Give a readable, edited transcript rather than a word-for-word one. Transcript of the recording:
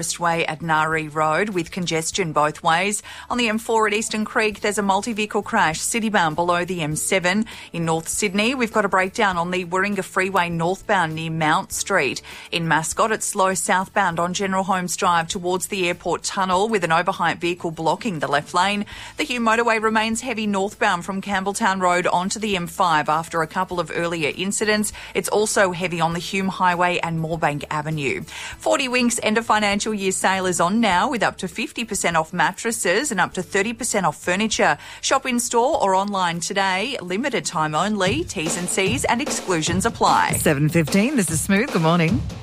Way at Nari Road with congestion both ways. On the M4 at Eastern Creek, there's a multi-vehicle crash citybound below the M7. In North Sydney, we've got a breakdown on the Warringah Freeway northbound near Mount Street. In Mascot, it's slow southbound on General Holmes Drive towards the airport tunnel with an overhyped vehicle blocking the left lane. The Hume motorway remains heavy northbound from Campbelltown Road onto the M5 after a couple of earlier incidents. It's also heavy on the Hume Highway and Moorebank Avenue. 40 Winks end of financial year sale is on now with up to 50% off mattresses and up to 30% off furniture. Shop in store or online today. Limited time only. T's and C's and exclusions apply. 7:15. This is Smooth. Good morning.